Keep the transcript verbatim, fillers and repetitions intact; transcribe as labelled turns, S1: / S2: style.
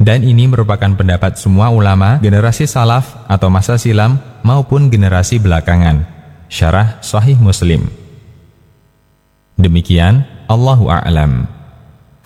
S1: Dan ini merupakan pendapat semua ulama generasi salaf atau masa silam maupun generasi belakangan. Syarah Sahih Muslim. Demikian, Allahu a'lam.